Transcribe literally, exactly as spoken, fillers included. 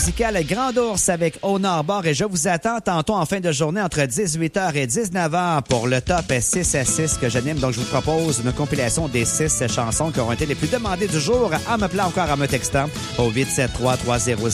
musicale Grand Ours avec Au Nord-Bord et je vous attends tantôt en fin de journée entre dix-huit heures et dix-neuf heures pour le top six à six que j'anime. Donc, je vous propose une compilation des six chansons qui auront été les plus demandées du jour en me appelant encore en me textant au huit sept trois trois zéro